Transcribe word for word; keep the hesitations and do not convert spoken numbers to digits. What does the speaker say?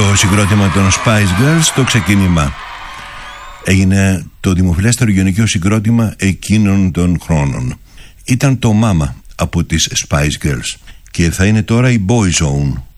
Το συγκρότημα των Spice Girls, το ξεκίνημα. Έγινε το δημοφιλέστερο γυναικείο συγκρότημα εκείνων των χρόνων. Ήταν το Mama από τις Spice Girls και θα είναι τώρα η Boyzone.